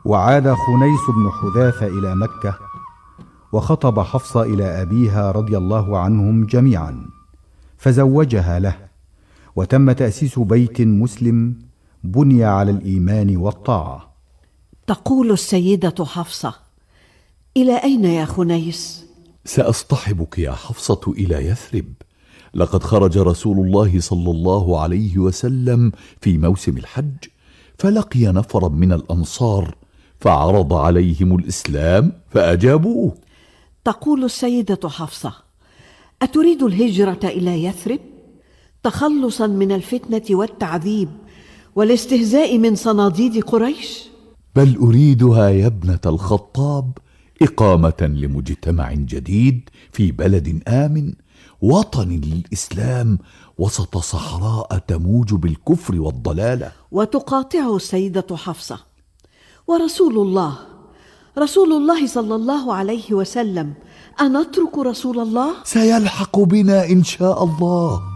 وعاد خنيس بن حذافة إلى مكة، وخطب حفصة إلى أبيها رضي الله عنهم جميعا، فزوجها له، وتم تأسيس بيت مسلم بني على الإيمان والطاعة. تقول السيدة حفصة: إلى أين يا خنيس؟ سأصطحبك يا حفصة إلى يثرب. لقد خرج رسول الله صلى الله عليه وسلم في موسم الحج، فلقي نفرا من الأنصار فعرض عليهم الإسلام فأجابوه. تقول السيدة حفصة: أتريد الهجرة إلى يثرب تخلصا من الفتنة والتعذيب والاستهزاء من صناديد قريش؟ بل أريدها يا ابنة الخطاب إقامة لمجتمع جديد في بلد آمن، وطن للإسلام وسط صحراء تموج بالكفر والضلالة. وتقاطعه السيدة حفصة: رسول الله صلى الله عليه وسلم، أنترك رسول الله؟ سيلحق بنا إن شاء الله.